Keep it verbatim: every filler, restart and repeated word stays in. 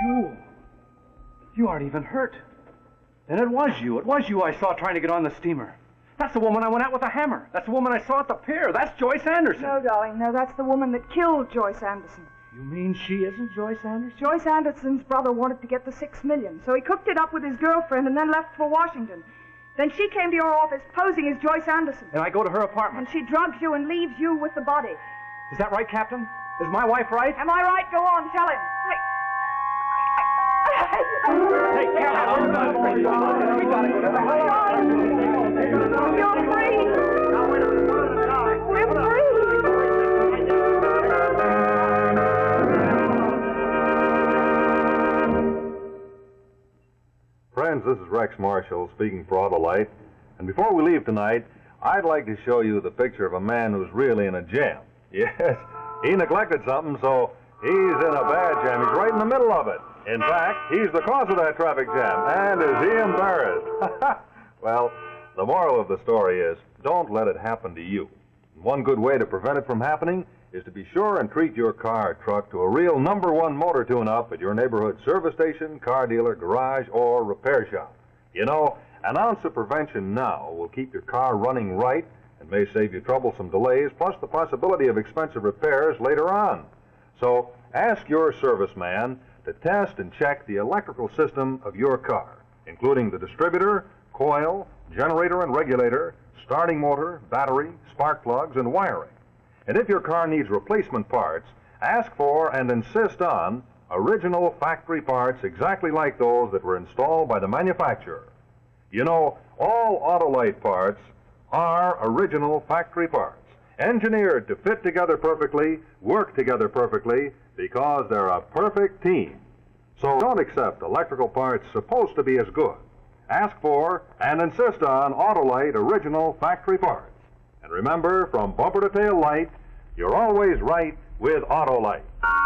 You. You aren't even hurt. Then it was you. It was you I saw trying to get on the steamer. That's the woman I went at with a hammer. That's the woman I saw at the pier. That's Joyce Anderson. No, darling, no, that's the woman that killed Joyce Anderson. You mean she isn't Joyce Anderson? Joyce Anderson's brother wanted to get the six million, so he cooked it up with his girlfriend and then left for Washington. Then she came to your office posing as Joyce Anderson. And I go to her apartment. And she drugs you and leaves you with the body. Is that right, Captain? Is my wife right? Am I right? Go on, tell him. Hey, Captain, we gotta go to the hospital. You're free. We're free. Friends, this is Rex Marshall speaking for Autolite. And before we leave tonight, I'd like to show you the picture of a man who's really in a jam. Yes, he neglected something, so he's in a bad jam. He's right in the middle of it. In fact, he's the cause of that traffic jam. And is he embarrassed? Well, the moral of the story is, don't let it happen to you. One good way to prevent it from happening is to be sure and treat your car or truck to a real number one motor tune-up at your neighborhood service station, car dealer, garage, or repair shop. You know, an ounce of prevention now will keep your car running right and may save you troublesome delays, plus the possibility of expensive repairs later on. So ask your serviceman to test and check the electrical system of your car, including the distributor, coil, generator and regulator, starting motor, battery, spark plugs, and wiring. And if your car needs replacement parts, ask for and insist on original factory parts exactly like those that were installed by the manufacturer. You know, all Autolite parts are original factory parts, engineered to fit together perfectly, work together perfectly, because they're a perfect team. So don't accept electrical parts supposed to be as good. Ask for and insist on Autolite original factory parts. And remember, from bumper to tail light, you're always right with Autolite.